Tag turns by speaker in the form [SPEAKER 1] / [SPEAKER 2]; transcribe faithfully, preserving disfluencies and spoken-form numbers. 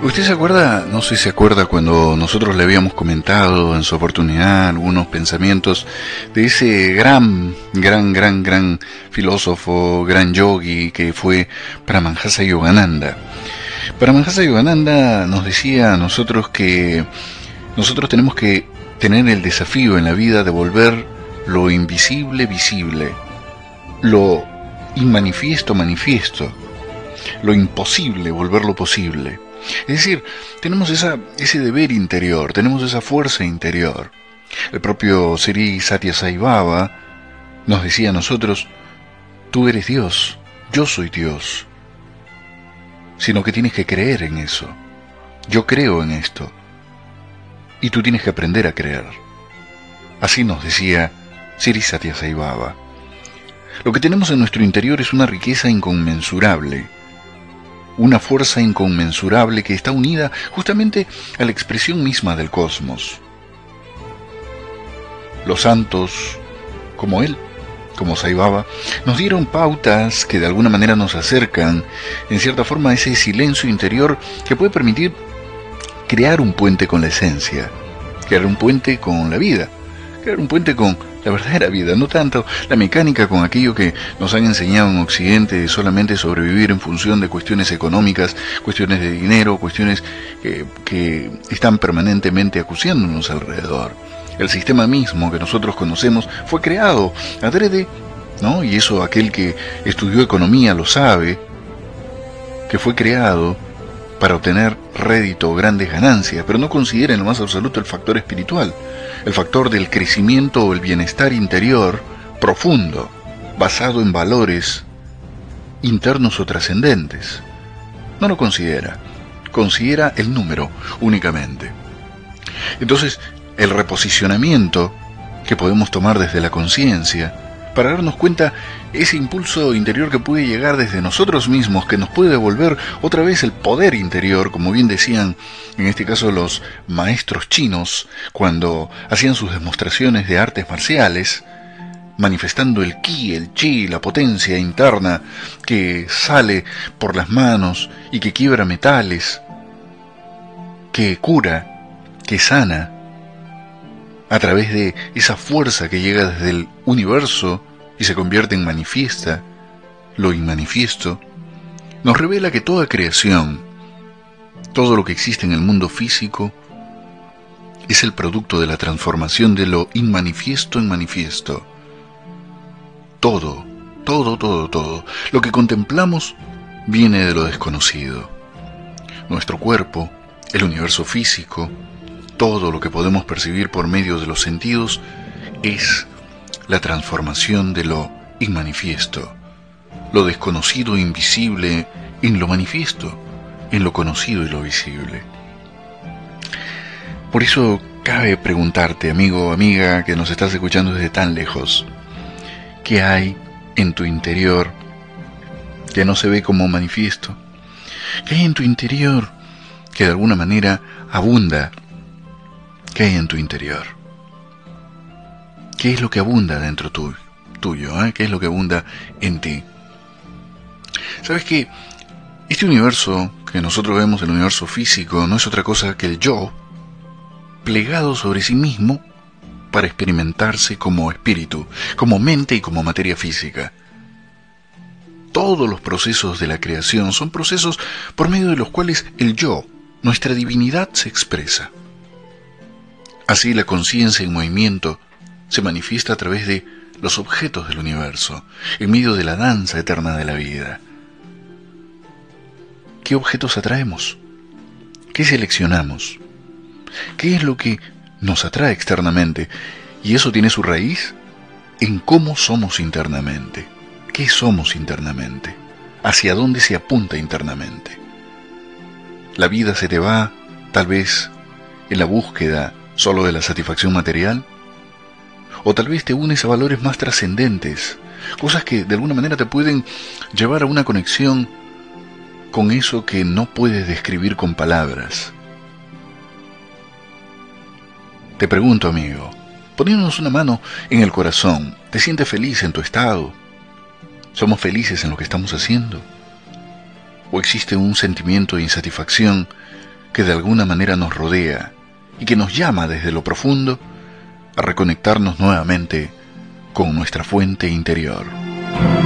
[SPEAKER 1] ¿Usted se acuerda? No sé si se acuerda cuando nosotros le habíamos comentado en su oportunidad algunos pensamientos de ese gran, gran, gran, gran filósofo, gran yogi que fue Paramahansa Yogananda. Paramahansa Yogananda nos decía a nosotros que nosotros tenemos que tener el desafío en la vida de volver lo invisible visible, lo inmanifiesto manifiesto, lo imposible volverlo posible. Es decir, tenemos esa, ese deber interior, tenemos esa fuerza interior. El propio Sri Satya Sai Baba nos decía a nosotros: tú eres Dios, yo soy Dios. Sino que tienes que creer en eso. Yo creo en esto. Y tú tienes que aprender a creer. Así nos decía Sri Satya Sai Baba. Lo que tenemos en nuestro interior es una riqueza inconmensurable, una fuerza inconmensurable que está unida justamente a la expresión misma del cosmos. Los santos, como él, como Sai Baba, nos dieron pautas que de alguna manera nos acercan, en cierta forma, a ese silencio interior que puede permitir crear un puente con la esencia, crear un puente con la vida, crear un puente con la verdadera vida, no tanto la mecánica con aquello que nos han enseñado en Occidente de solamente sobrevivir en función de cuestiones económicas, cuestiones de dinero, cuestiones que, que están permanentemente acuciándonos alrededor. El sistema mismo que nosotros conocemos fue creado adrede, ¿no? Y eso aquel que estudió economía lo sabe, que fue creado para obtener rédito o grandes ganancias, pero no considera en lo más absoluto el factor espiritual, el factor del crecimiento o el bienestar interior profundo, basado en valores internos o trascendentes. No lo considera, considera el número únicamente. Entonces, el reposicionamiento que podemos tomar desde la conciencia, para darnos cuenta ese impulso interior que puede llegar desde nosotros mismos, que nos puede devolver otra vez el poder interior, como bien decían en este caso los maestros chinos cuando hacían sus demostraciones de artes marciales, manifestando el ki, el chi, la potencia interna que sale por las manos y que quiebra metales, que cura, que sana, a través de esa fuerza que llega desde el universo y se convierte en manifiesta, lo inmanifiesto, nos revela que toda creación, todo lo que existe en el mundo físico, es el producto de la transformación de lo inmanifiesto en manifiesto. Todo, todo, todo, todo, lo que contemplamos viene de lo desconocido. Nuestro cuerpo, el universo físico, todo lo que podemos percibir por medio de los sentidos es la transformación de lo inmanifiesto, lo desconocido e invisible en lo manifiesto, en lo conocido y lo visible. Por eso cabe preguntarte, amigo, amiga, que nos estás escuchando desde tan lejos, ¿qué hay en tu interior que no se ve como manifiesto? ¿Qué hay en tu interior que de alguna manera abunda? ¿Qué hay en tu interior? ¿Qué es lo que abunda dentro tuyo? tuyo eh? ¿Qué es lo que abunda en ti? ¿Sabes que este universo que nosotros vemos, el universo físico, no es otra cosa que el yo plegado sobre sí mismo para experimentarse como espíritu, como mente y como materia física? Todos los procesos de la creación son procesos por medio de los cuales el yo, nuestra divinidad, se expresa. Así la conciencia en movimiento se manifiesta a través de los objetos del universo, en medio de la danza eterna de la vida. ¿Qué objetos atraemos? ¿Qué seleccionamos? ¿Qué es lo que nos atrae externamente? Y eso tiene su raíz en cómo somos internamente. ¿Qué somos internamente? ¿Hacia dónde se apunta internamente? La vida se te va, tal vez, en la búsqueda solo de la satisfacción material, o tal vez te unes a valores más trascendentes, cosas que de alguna manera te pueden llevar a una conexión con eso que no puedes describir con palabras. Te pregunto, amigo, poniéndonos una mano en el corazón, ¿te sientes feliz en tu estado? ¿Somos felices en lo que estamos haciendo? ¿O existe un sentimiento de insatisfacción que de alguna manera nos rodea y que nos llama desde lo profundo a reconectarnos nuevamente con nuestra fuente interior.